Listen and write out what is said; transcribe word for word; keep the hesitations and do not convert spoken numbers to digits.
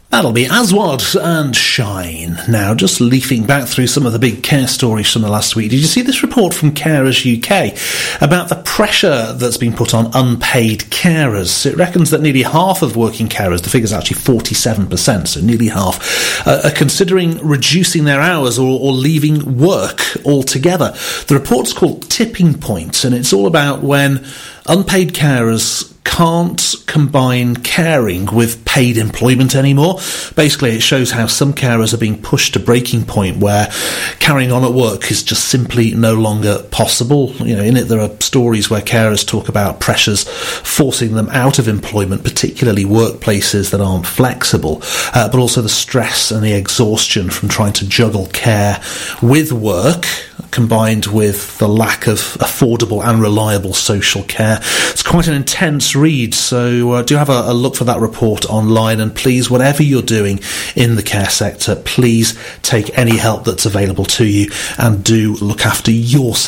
That'll be Aswad and Shine. Now, just leafing back through some of the big care stories from the last week, did you see this report from Carers U K about the pressure that's been put on unpaid carers? It reckons that nearly half of working carers, the figure's actually forty-seven percent, so nearly half, uh, are considering reducing their hours or, or leaving work altogether. The report's called Tipping Point, and it's all about when unpaid carers can't combine caring with paid employment anymore. Basically, it shows how some carers are being pushed to breaking point where carrying on at work is just simply no longer possible. You know, in it there are stories where carers talk about pressures forcing them out of employment, particularly workplaces that aren't flexible, uh, but also the stress and the exhaustion from trying to juggle care with work, combined with the lack of affordable and reliable social care. It's quite an intense read, so uh, do have a, a look for that report online, and please, whatever you're doing in the care sector, please take any help that's available to you and do look after yourself.